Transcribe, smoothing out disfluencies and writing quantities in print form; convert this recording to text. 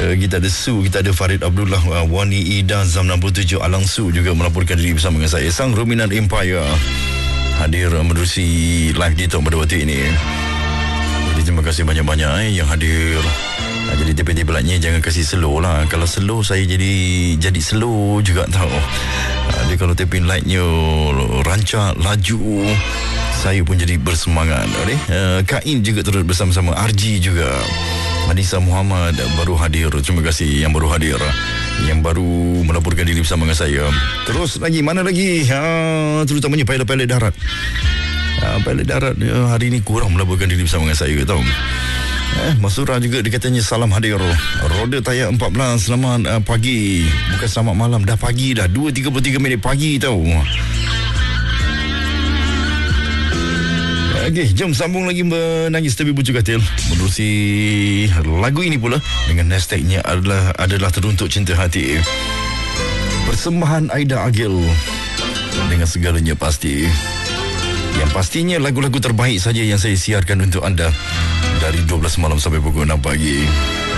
Kita ada Su, kita ada Farid Abdullah, Wani Ida, Zam 67, Alang Su juga melaporkan diri bersama dengan saya. Sang Ruminan Empire hadir menerusi live di pada waktu ini. Jadi terima kasih banyak-banyak yang hadir. Jadi tipe-tipe belaknya jangan kasih slow lah. Kalau slow saya jadi slow juga tahu. Jadi kalau taping lightnya rancak, laju, saya pun jadi bersemangat. Kain juga terus bersama-sama, RG juga. Anissa Muhammad baru hadir. Terima kasih yang baru hadir, yang baru melaporkan diri bersama dengan saya. Terus lagi, mana lagi? Terutamanya pilot-pilot darat. Pilot darat hari ini kurang melaporkan diri bersama dengan saya, tahu. Mas Surah juga dikatanya salam hadir. Roda Tayak 14, selamat pagi. Bukan selamat malam, dah pagi dah. 2.33 minit pagi tahu. Okey, jom sambung lagi menangis tapi bucu katil. Menerusi lagu ini pula dengan hashtagnya adalah teruntuk cinta hati. Persembahan Aida Agil dengan segalanya pasti. Yang pastinya lagu-lagu terbaik saja yang saya siarkan untuk anda dari 12 malam sampai pukul 6 pagi.